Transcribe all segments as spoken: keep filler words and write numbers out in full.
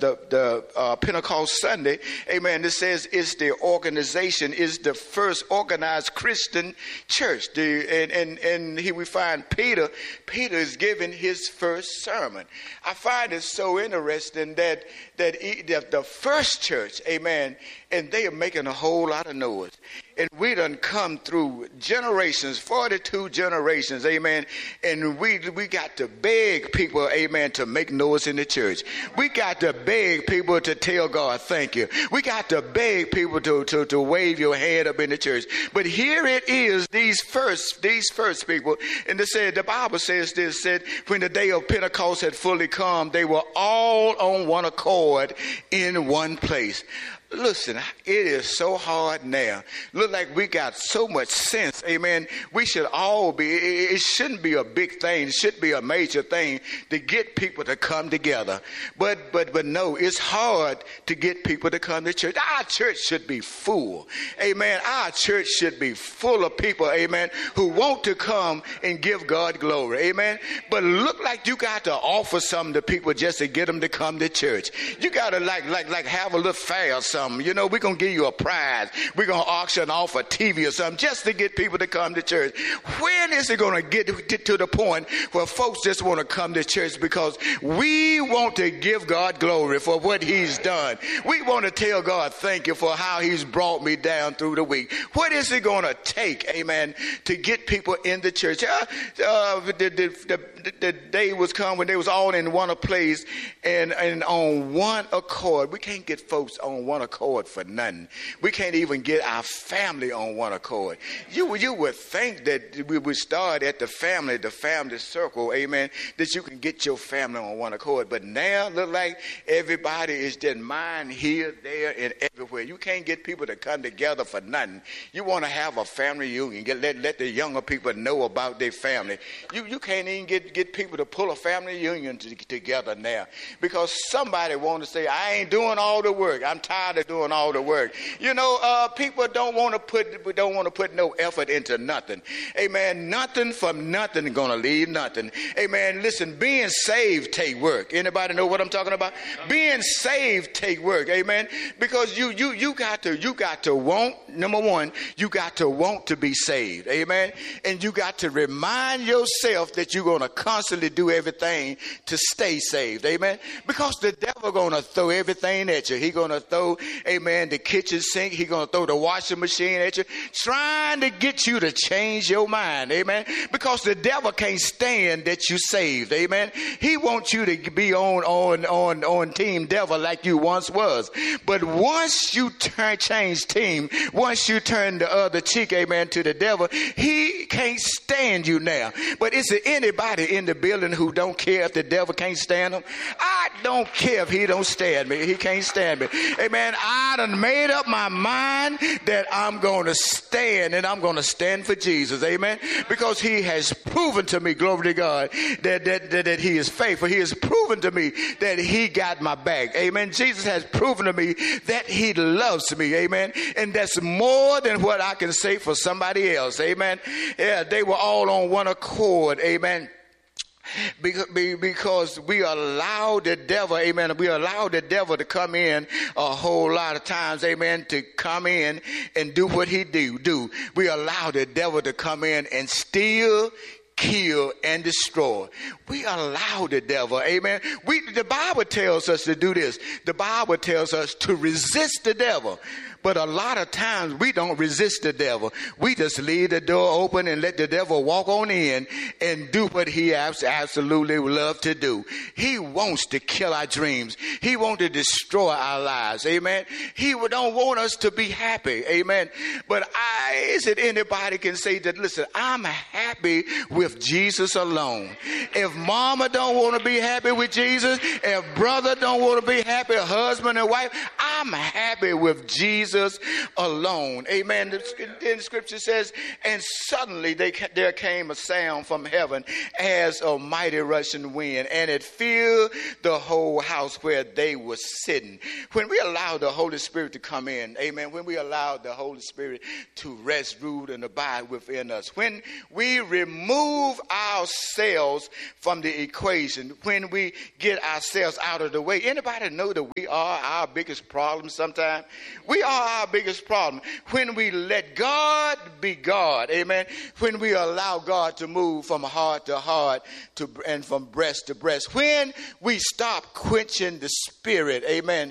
the, the uh, Pentecost Sunday, amen, it says it's the organization, is the first organized Christian church. The, and, and, and here we find Peter. Peter is giving his first sermon. I find it so interesting that, that he, the, the first church, amen, and they are making a whole lot of noise. And we done come through generations, forty-two generations, amen. And we we got to beg people, amen, to make noise in the church. We got to beg people to tell God thank you. We got to beg people to, to, to wave your hand up in the church. But here it is, these first, these first people, and they said, the Bible says this, said, when the day of Pentecost had fully come, they were all on one accord in one place. Listen, it is so hard now. Look like we got so much sense. Amen. We should all be, it shouldn't be a big thing. It should be a major thing to get people to come together. But, but, but no, it's hard to get people to come to church. Our church should be full. Amen. Our church should be full of people, amen, who want to come and give God glory. Amen. But look like you got to offer something to people just to get them to come to church. You got to like, like, like have a little fair or something. You know, we're going to give you a prize. We're going to auction off a T V or something just to get people to come to church. When is it going to get, get to the point where folks just want to come to church because we want to give God glory for what he's done? We want to tell God thank you for how he's brought me down through the week. What is it going to take, amen, to get people in the church? Uh, uh, the, the, the, the day was come when they was all in one place and, and on one accord. We can't get folks on one accord for nothing. We can't even get our family on one accord. You, you would think that we would start at the family, the family circle, amen, that you can get your family on one accord. But now look like everybody is just mine here, there, and everywhere. You can't get people to come together for nothing. You want to have a family reunion. Get, let, let the younger people know about their family. You, you can't even get, get people to pull a family reunion to, together now because somebody want to say, I ain't doing all the work. I'm tired of doing all the work. You know, uh, people don't want to put don't want to put no effort into nothing. Amen. Nothing from nothing gonna leave nothing. Amen. Listen, being saved take work. Anybody know what I'm talking about? Being saved take work. Amen. Because you you you got to you got to want, number one, you got to want to be saved. Amen. And you got to remind yourself that you're gonna constantly do everything to stay saved. Amen. Because the devil gonna throw everything at you. He gonna throw, amen, the kitchen sink. He's going to throw the washing machine at you, trying to get you to change your mind. Amen. Because the devil can't stand that you saved. Amen. He wants you to be on, on, on, on team devil like you once was. But once you turn, change team, once you turn the other cheek, amen, to the devil, he can't stand you now. But is there anybody in the building who don't care if the devil can't stand him? I don't care if he don't stand me. He can't stand me. Amen. I done made up my mind that I'm going to stand, and I'm going to stand for Jesus. Amen. Because he has proven to me, glory to God, that, that, that, that he is faithful. He has proven to me that he got my back. Amen. Jesus has proven to me that he loves me. Amen. And that's more than what I can say for somebody else. Amen. Yeah, they were all on one accord. Amen. Because we allow the devil, amen, we allow the devil to come in a whole lot of times, amen, to come in and do what he do. do. We allow the devil to come in and steal, kill, and destroy. We allow the devil, amen. We, the Bible tells us to do this. The Bible tells us to resist the devil. But a lot of times we don't resist the devil. We just leave the door open and let the devil walk on in and do what he absolutely love to do. He wants to kill our dreams. He wants to destroy our lives. Amen. He don't want us to be happy. Amen. But I, is it anybody can say that, listen, I'm happy with Jesus alone. If mama don't want to be happy with Jesus, if brother don't want to be happy, husband and wife, I'm I'm happy with Jesus alone. Amen. Then the scripture says, and suddenly they, there came a sound from heaven as a mighty rushing wind, and it filled the whole house where they were sitting. When we allow the Holy Spirit to come in, amen, when we allow the Holy Spirit to rest, rule, and abide within us, when we remove ourselves from the equation, when we get ourselves out of the way. Anybody know that we are our biggest problem sometimes? We are our biggest problem. When we let God be God, amen, when we allow God to move from heart to heart to, and from breast to breast, when we stop quenching the spirit, amen.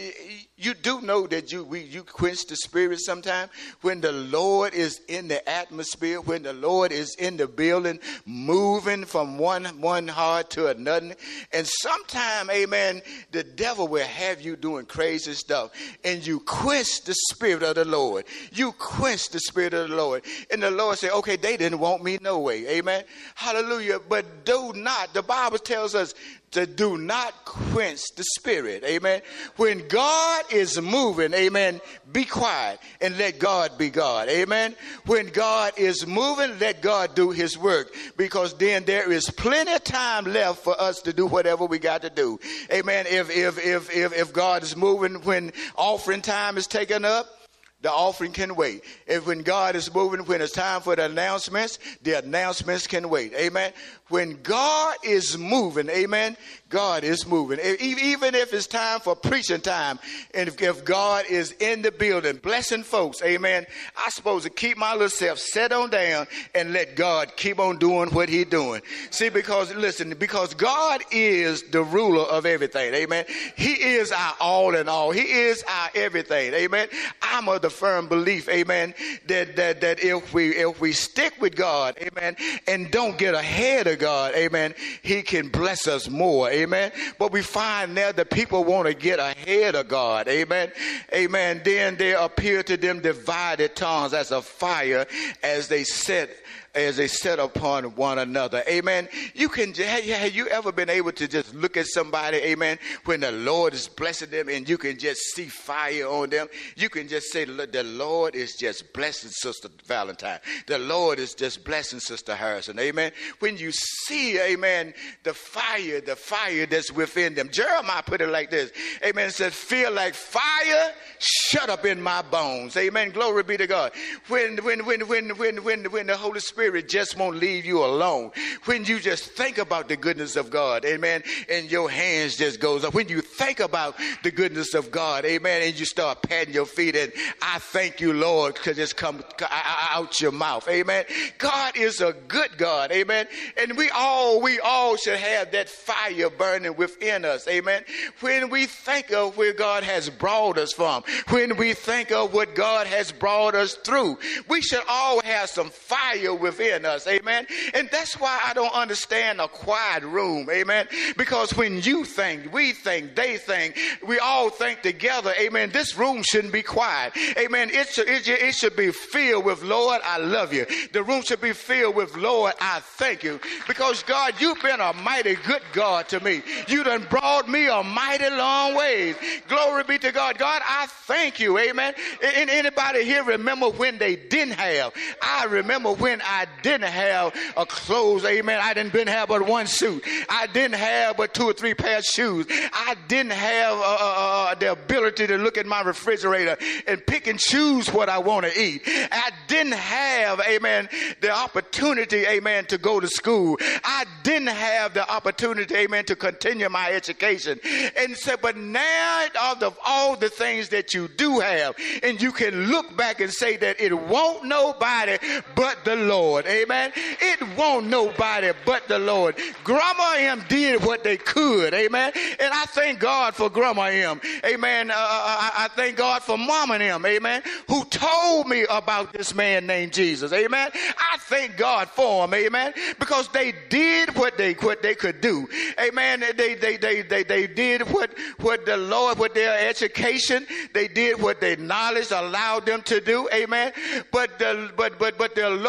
You do know that you we, you quench the spirit sometimes when the Lord is in the atmosphere, when the Lord is in the building, moving from one, one heart to another. And sometimes, amen, the devil will have you doing crazy stuff, and you quench the spirit of the Lord. You quench the spirit of the Lord. And the Lord said, okay, they didn't want me no way. Amen. Hallelujah. But do not, the Bible tells us to do not quench the spirit. Amen. When God is moving, amen, be quiet and let God be God. Amen. When God is moving, let God do his work, because then there is plenty of time left for us to do whatever we got to do. Amen. If, if, if, if, if God is moving when offering time is taken up, the offering can wait. If when God is moving, when it's time for the announcements, the announcements can wait. Amen. When God is moving, amen, God is moving. Even if it's time for preaching time, and if, if God is in the building, blessing folks, amen, I'm supposed to keep my little self set on down and let God keep on doing what he's doing. See, because, listen, because God is the ruler of everything, amen. He is our all in all. He is our everything, amen. I'm of the firm belief, amen, that, that, that if we, if we stick with God, amen, and don't get ahead of God, amen, he can bless us more, amen. But we find now that people want to get ahead of God, amen, amen. Then there appear to them divided tongues as a fire as they set as they set upon one another. Amen. You can, have you ever been able to just look at somebody, amen, when the Lord is blessing them and you can just see fire on them? You can just say, the Lord is just blessing Sister Valentine. The Lord is just blessing Sister Harrison. Amen. When you see, amen, the fire, the fire that's within them. Jeremiah put it like this. Amen. It says, feel like fire shut up in my bones. Amen. Glory be to God. When, when, when, when, when, when, when the Holy Spirit just won't leave you alone. When you just think about the goodness of God, amen, and your hands just goes up. When you think about the goodness of God, amen, and you start patting your feet and I thank you, Lord, because it's come out your mouth, amen. God is a good God, amen, and we all, we all should have that fire burning within us, amen. When we think of where God has brought us from, when we think of what God has brought us through, we should all have some fire within us, amen. And that's why I don't understand a quiet room, amen, because when you think, we think, they think, we all think together, amen, this room shouldn't be quiet, amen. It should, it, it should be filled with, Lord, I love you. The room should be filled with, Lord, I thank you, because God, you've been a mighty good God to me. You done brought me a mighty long ways. Glory be to God. God, I thank you, amen. And anybody here remember when they didn't have? I remember when I didn't have a clothes, amen. I didn't, didn't have but one suit. I didn't have but two or three pairs of shoes. I didn't have uh, uh, the ability to look at my refrigerator and pick and choose what I want to eat. I didn't have, amen, the opportunity, amen, to go to school. I didn't have the opportunity, amen, to continue my education. And so, but now of the, all the things that you do have, and you can look back and say that it won't nobody but the Lord. Amen. It won't nobody but the Lord. Grandma M did what they could. Amen. And I thank God for Grandma M. Amen. Uh, I, I thank God for Mama M. Amen. Who told me about this man named Jesus. Amen. I thank God for them. Amen. Because they did what they what they could do. Amen. They they they they, they did what what the Lord, what their education, they did what their knowledge allowed them to do. Amen. But the but but but the Lord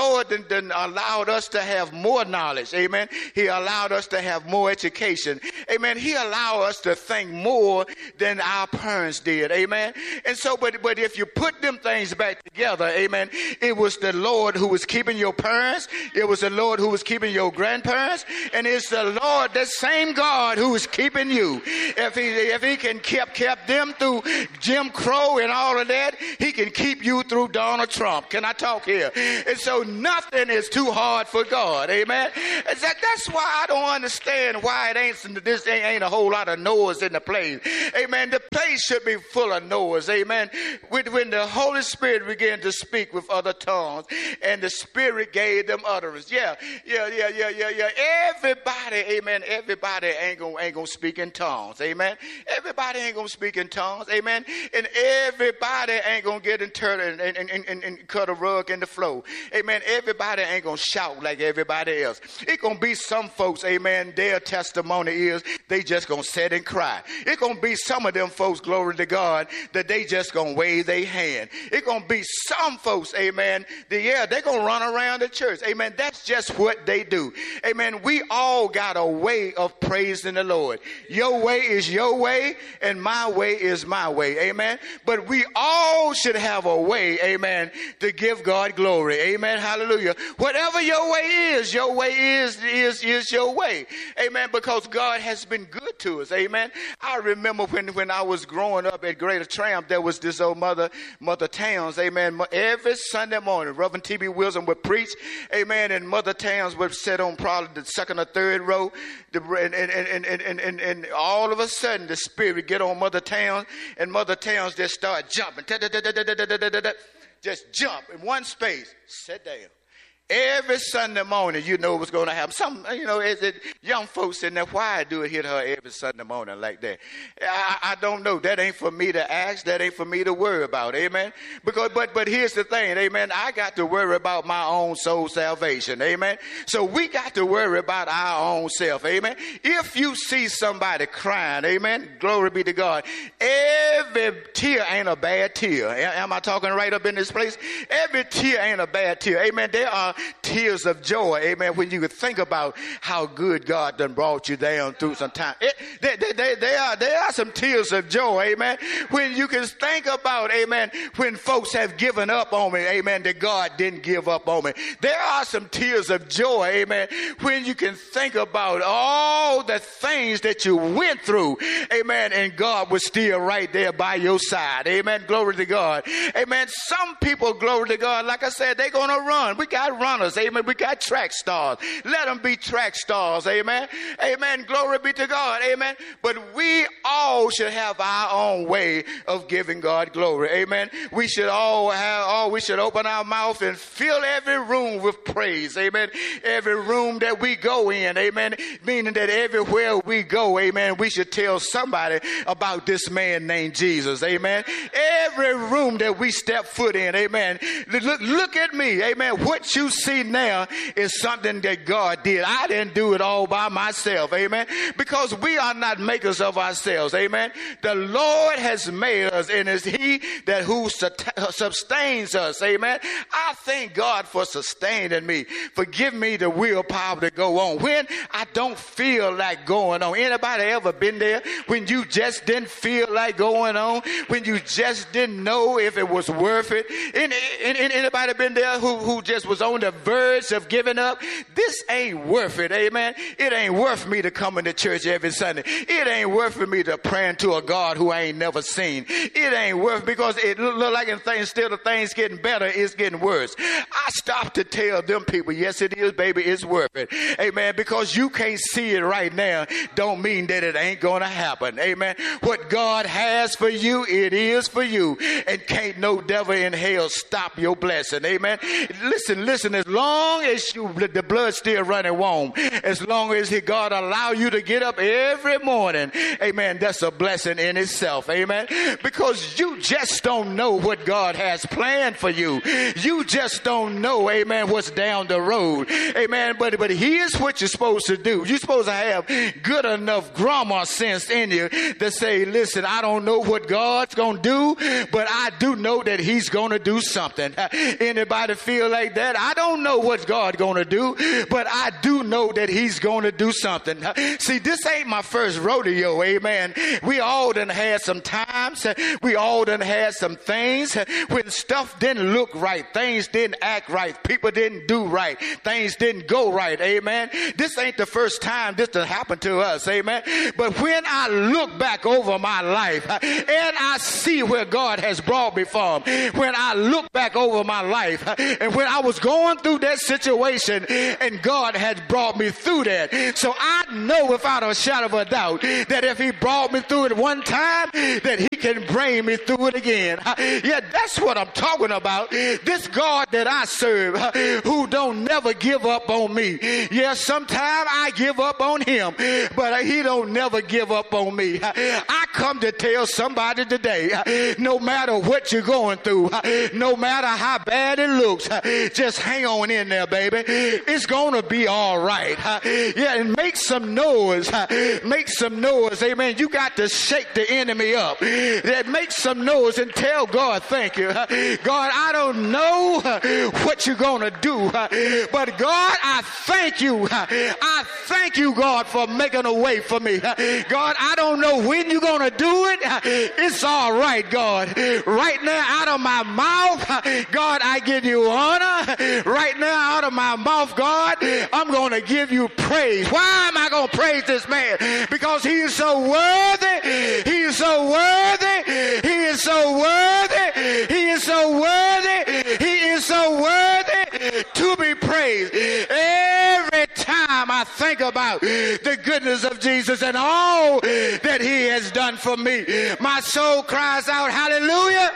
then allowed us to have more knowledge. Amen. He allowed us to have more education. Amen. He allowed us to think more than our parents did. Amen. And so, but, but if you put them things back together, amen, it was the Lord who was keeping your parents. It was the Lord who was keeping your grandparents. And it's the Lord, that same God, who is keeping you. If he, if he can keep, kept them through Jim Crow and all of that, he can keep you through Donald Trump. Can I talk here? And so nothing is too hard for God. Amen. And that, that's why I don't understand why it ain't, this ain't, ain't a whole lot of Noahs in the place. Amen. The place should be full of Noahs. Amen. When, when the Holy Spirit began to speak with other tongues and the Spirit gave them utterance. Yeah, yeah, yeah, yeah, yeah, yeah. Everybody, amen, everybody ain't gonna, ain't gonna speak in tongues. Amen. Everybody ain't gonna speak in tongues. Amen. And everybody ain't gonna get in turn and, and, and, and, and cut a rug in the floor. Amen. Everybody ain't gonna shout like everybody else. It's gonna be some folks, amen, their testimony is they just gonna sit and cry. It's gonna be some of them folks, glory to God, that they just gonna wave their hand. It's gonna be some folks, amen, that, yeah, they're gonna run around the church. Amen. That's just what they do. Amen. We all got a way of praising the Lord. Your way is your way and my way is my way. Amen. But we all should have a way, amen, to give God glory. Amen. Hallelujah. Whatever your way is, your way is, is, is your way. Amen. Because God has been good to us. Amen. I remember when, when I was growing up at Greater Triumph, there was this old mother, Mother Towns. Amen. Every Sunday morning, Reverend T B Wilson would preach. Amen. And Mother Towns would sit on probably the second or third row. The, and, and, and, and, and, and, and all of a sudden, the Spirit get on Mother Towns, and Mother Towns just start jumping. Just jump in one space. Sit down. Every Sunday morning, you know what's going to happen. Some, you know, is it young folks in there, why do it hit her every Sunday morning like that? I, I don't know. That ain't for me to ask. That ain't for me to worry about. Amen. Because, but, but here's the thing. Amen. I got to worry about my own soul salvation. Amen. So we got to worry about our own self. Amen. If you see somebody crying, amen, glory be to God. Every tear ain't a bad tear. Am I talking right up in this place? Every tear ain't a bad tear. Amen. There are tears of joy, amen, when you think about how good God done brought you down through some time. It, they, they, they, they are, there are some tears of joy, amen, when you can think about, amen, when folks have given up on me, amen, that God didn't give up on me. There are some tears of joy, amen, when you can think about all the things that you went through, amen, and God was still right there by your side, amen, glory to God, amen. Some people, glory to God, like I said, they're going to run. We got runners, amen. We got track stars. Let them be track stars, amen. Amen. Glory be to God, amen. But we all should have our own way of giving God glory, amen. We should all have, all we should open our mouth and fill every room with praise, amen. Every room that we go in, amen. Meaning that everywhere we go, amen, we should tell somebody about this man named Jesus, amen. Every room that we step foot in, amen. Look, look at me, amen. What you see now is something that God did. I didn't do it all by myself, amen, because we are not makers of ourselves, amen. The Lord has made us, and it's he that who sustains us, amen. I thank God for sustaining me, for giving me the willpower to go on when I don't feel like going on. Anybody ever been there when you just didn't feel like going on, when you just didn't know if it was worth it? Any, any, anybody been there who, who just was on the verge of giving up? This ain't worth it, amen. It ain't worth me to come into church every Sunday. It ain't worth for me to pray to a God who I ain't never seen. It ain't worth, because it look like in things, still the things getting better, it's getting worse. I stopped to tell them people, yes it is, baby, it's worth it, amen, because you can't see it right now don't mean that it ain't gonna happen, amen. What God has for you, it is for you, and can't no devil in hell stop your blessing, amen. Listen, listen, as long as you, the blood still running warm, as long as he, God allow you to get up every morning, amen, that's a blessing in itself, amen, because you just don't know what God has planned for you. You just don't know, amen, what's down the road. Amen. But, but here's what you're supposed to do. You're supposed to have good enough grammar sense in you to say, listen, I don't know what God's going to do, but I do know that he's going to do something. Anybody feel like that? I don't know what God's going to do, but I do know that he's going to do something. See, this ain't my first rodeo, amen. We all done had some times. We all done had some things when stuff didn't look right. Things didn't act right. People didn't do right. Things didn't go right, amen. This ain't the first time this has happened to us, amen. But when I look back over my life and I see where God has brought me from, when I look back over my life and when I was going through that situation and God had brought me through that, so I know without a shadow of a doubt that if he brought me through it one time, that he can bring me through it again. Yeah, that's what I'm talking about. This God that I serve, who don't never give up on me. Yeah, sometimes I give up on him, but he don't never give up on me. I come to tell somebody today, no matter what you're going through, no matter how bad it looks, just hang on in there, baby. It's going to be all right. Yeah, and make some noise. Make some noise. Amen. You got to shake the enemy up. That make some noise and tell God, thank you. God, I don't know what you're going to do, but God, I thank you. I thank you, God, for making a way for me. God, I don't know when you're going to do it. It's all right, God. Right now, out of my mouth, God, I give you honor. Right now, out of my mouth, God, I'm going to give you praise. Why am I going to praise this man? Because he is so worthy. He is so worthy. He is so worthy. He is so worthy. He is so worthy to be praised. Every time I think about the goodness of Jesus and all that he has done for me, my soul cries out, hallelujah.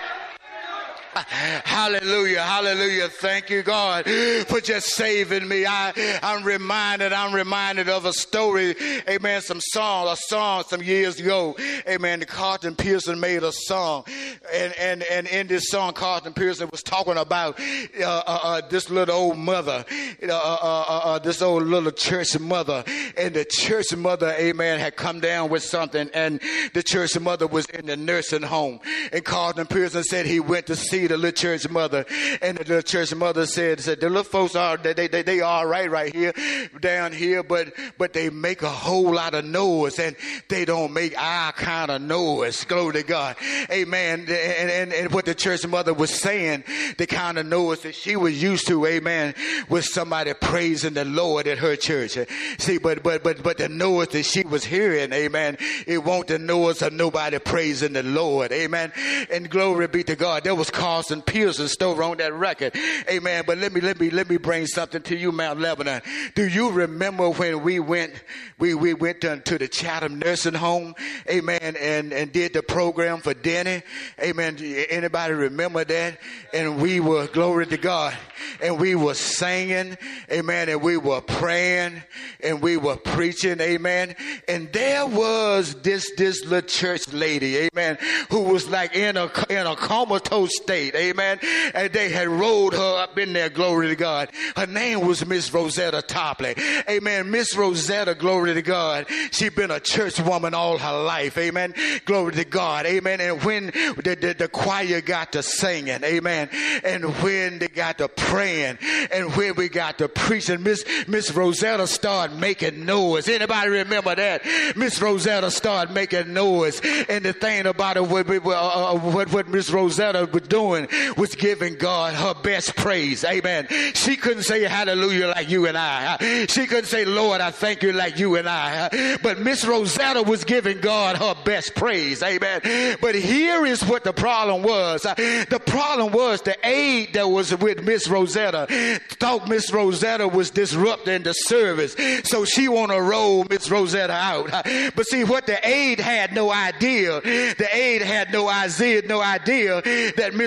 Hallelujah, hallelujah. Thank you, God, for just saving me. I, I'm reminded, I'm reminded of a story, amen, some song, a song some years ago, amen, the Carlton Pearson made a song, and, and, and in this song, Carlton Pearson was talking about uh, uh, uh, this little old mother, uh, uh, uh, uh, this old little church mother, and the church mother, amen, had come down with something, and the church mother was in the nursing home, and Carlton Pearson said he went to see the little church mother, and the little church mother said, said the little folks are they they they are right right here down here, but but they make a whole lot of noise, and they don't make our kind of noise. Glory to God, amen. And, and and what the church mother was saying, the kind of noise that she was used to, amen, was somebody praising the Lord at her church. See, but but but but the noise that she was hearing, amen, it won't the noise of nobody praising the Lord, amen. And glory be to God. There was Carlton Pearson store on that record, amen. But let me let me let me bring something to you, Mount Lebanon. Do you remember when we went we we went to, to the Chatham nursing home, amen, and and did the program for Denny, amen? Anybody remember that? And we were, glory to God, and we were singing, amen, and we were praying, and we were preaching, amen. And there was this this little church lady, amen, who was like in a in a comatose state, amen, and they had rolled her up in there, glory to God. Her name was Miss Rosetta Topley, amen. Miss Rosetta, glory to God, she'd been a church woman all her life, amen, glory to God, amen. And when the, the, the choir got to singing, amen, and when they got to praying, and when we got to preaching, Miss Miss Rosetta started making noise. Anybody remember that? Miss Rosetta started making noise, and the thing about it, what uh, what, what Miss Rosetta was doing was giving God her best praise, amen. She couldn't say hallelujah like you and I. She couldn't say, Lord, I thank you like you and I. But Miss Rosetta was giving God her best praise, amen. But here is what the problem was. The problem was the aide that was with Miss Rosetta thought Miss Rosetta was disrupting the service, so she want to roll Miss Rosetta out. But see, what the aide had no idea, the aide had no idea, no idea that Miss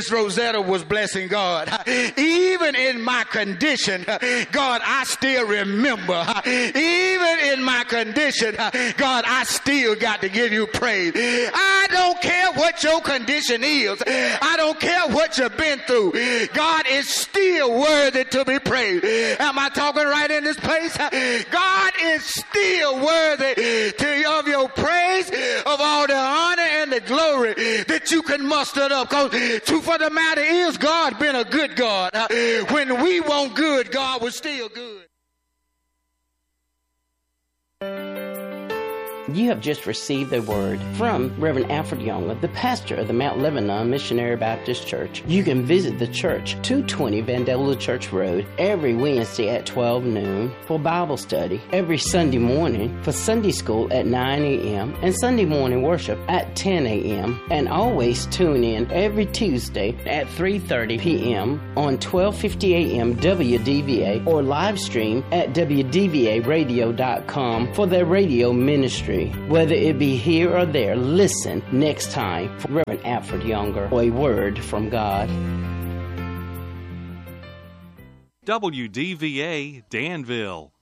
Miss Rosetta was blessing God. Even in my condition, God, I still remember. Even in my condition, God, I still got to give you praise. I don't care what your condition is. I don't care what you've been through. God is still worthy to be praised. Am I talking right in this place? God is still worthy to, of your praise, of all the honor and the glory that you can muster up. Because truth of the matter is, God been a good God. When we want good, God was still good. You have just received a word from Reverend Alfred Younger, the pastor of the Mount Lebanon Missionary Baptist Church. You can visit the church, two twenty Vandalia Church Road, every Wednesday at twelve noon for Bible study, every Sunday morning for Sunday school at nine a.m. and Sunday morning worship at ten a.m. And always tune in every Tuesday at three thirty p.m. on twelve fifty a.m. W D V A or live stream at w d v a radio dot com for their radio ministry. Whether it be here or there, listen next time for Reverend Alfred Younger or a word from God. W D V A Danville.